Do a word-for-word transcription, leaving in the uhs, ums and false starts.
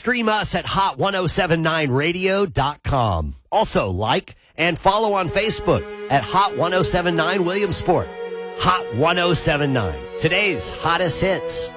stream us at hot ten seventy-nine radio dot com. Also, like and follow on Facebook at Hot ten seventy-nine Williamsport. Hot ten seventy-nine, today's hottest hits.